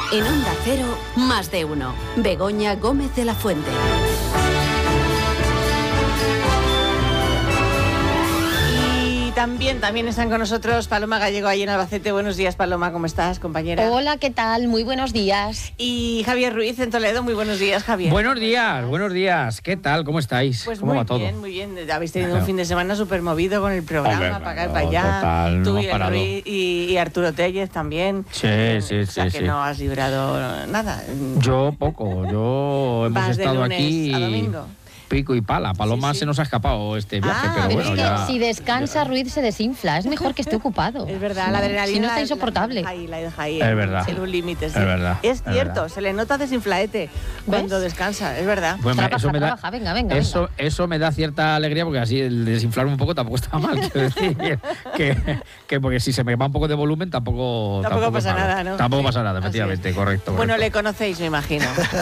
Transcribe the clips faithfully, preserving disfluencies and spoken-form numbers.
En Onda Cero, Más de Uno. Begoña Gómez de la Fuente. También, también están con nosotros Paloma Gallego ahí en Albacete. Buenos días, Paloma, ¿cómo estás, compañera? Hola, ¿qué tal? Muy buenos días. Y Javier Ruiz en Toledo. Muy buenos días, Javier. Buenos días, buenos días. ¿Qué tal? ¿Cómo estáis? Pues ¿Cómo muy va todo? bien, muy bien. Habéis tenido un fin de semana súper movido con el programa, Hombre, para acá y no, para allá. total, no Tú hemos y, el parado. Ruiz y, y Arturo Tellez también. Sí, Eh, sí, o sea sí, que sí. no has librado nada. Yo poco, yo hemos Vas de estado lunes aquí a domingo. pico y pala. Paloma Sí, sí. se nos ha escapado este viaje, Ah, pero Pero bueno, es que ya... si descansa, Ruiz se desinfla. Es mejor que esté ocupado. Es verdad, la adrenalina. Si no está la- insoportable. La, deja ahí, la deja ahí. Es verdad. En un límite, sí. Es verdad, Es es cierto, verdad. se le nota desinflaete cuando descansa, es verdad. Pues me- Trabaja, eso me da, trabaja, venga, venga, eso, venga. eso me da cierta alegría porque así el desinflarme un poco tampoco está mal. Quiero decir que, que porque si se me va un poco de volumen tampoco Tampoco pasa es malo. nada, ¿no? Tampoco Sí, pasa nada, así efectivamente, es. correcto. Bueno, correcto. le conocéis, me imagino.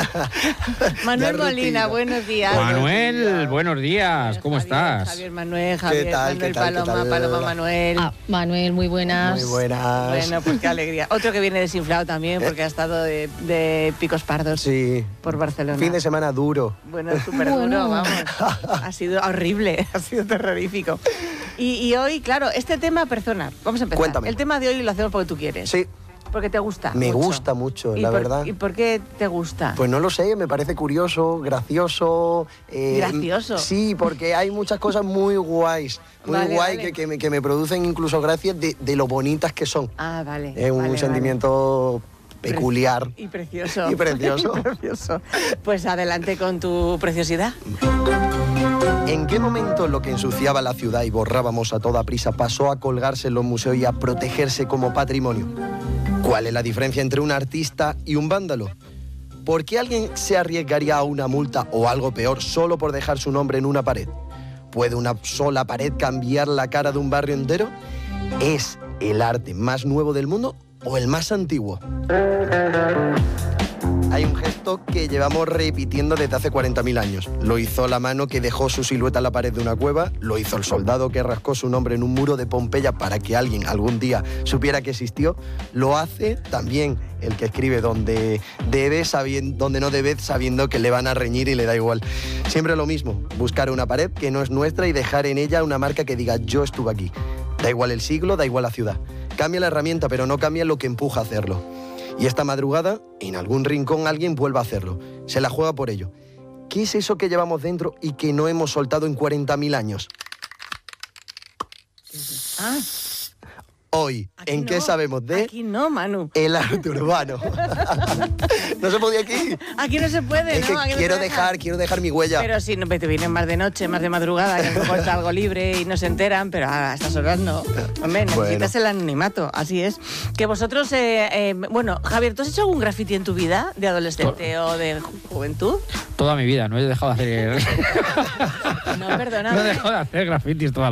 Manuel Ya Molina, rutina. buenos días. Manuel, buenos días, ¿cómo Javier, estás? Javier Manuel, Javier tal, Manuel qué tal, qué Paloma, tal? Paloma Manuel. Ah, Manuel, muy buenas. Muy buenas. Bueno, pues qué alegría. Otro que viene desinflado también porque ha estado de, de picos pardos Sí. por Barcelona. Fin de semana duro. Bueno, súper Bueno. duro, vamos. Ha sido horrible, ha sido terrorífico. Y, y hoy, claro, este tema, persona, vamos a empezar. Cuéntame. El tema de hoy lo hacemos porque tú quieres. Sí, Porque te gusta. me mucho. gusta mucho, ¿Y la por- verdad. ¿Y por qué te gusta? Pues no lo sé, me parece curioso, gracioso. eh, ¿Gracioso? Sí, porque hay muchas cosas muy guays. Muy Vale, guay vale. Que, que me, que me producen incluso gracias de, de lo bonitas que son. Ah, vale. Es un vale, vale. sentimiento peculiar. Y precioso. Y precioso. Y precioso. Pues adelante con tu preciosidad. ¿En qué momento lo que ensuciaba la ciudad y borrábamos a toda prisa pasó a colgarse en los museos y a protegerse como patrimonio? ¿Cuál es la diferencia entre un artista y un vándalo? ¿Por qué alguien se arriesgaría a una multa o algo peor solo por dejar su nombre en una pared? ¿Puede una sola pared cambiar la cara de un barrio entero? ¿Es el arte más nuevo del mundo o el más antiguo? Hay un gesto que llevamos repitiendo desde hace cuarenta mil años. Lo hizo la mano que dejó su silueta en la pared de una cueva, lo hizo el soldado que rascó su nombre en un muro de Pompeya para que alguien algún día supiera que existió, lo hace también el que escribe donde debe, sabiendo, donde no debe, sabiendo que le van a reñir y le da igual. Siempre lo mismo, buscar una pared que no es nuestra y dejar en ella una marca que diga yo estuve aquí. Da igual el siglo, da igual la ciudad. Cambia la herramienta, pero no cambia lo que empuja a hacerlo. Y esta madrugada, en algún rincón, alguien vuelve a hacerlo. Se la juega por ello. ¿Qué es eso que llevamos dentro y que no hemos soltado en cuarenta mil años? Ah, Hoy, aquí ¿en no. qué sabemos de Aquí no, Manu. el arte urbano? ¿No se podía aquí? Aquí no se puede, Es ¿no? que Aquí no quiero te dejan. dejar, quiero dejar mi huella. Pero si no, te vienen más de noche, más de madrugada, que a lo mejor está algo libre y no se enteran, pero a estas horas no. Hombre, necesitas Bueno. el anonimato, así es. Que vosotros, eh, eh, bueno, Javier, ¿tú has hecho algún graffiti en tu vida de adolescente o de ju- juventud? Toda mi vida, no he dejado de hacer... No, perdona. no he dejado de hacer grafitis toda la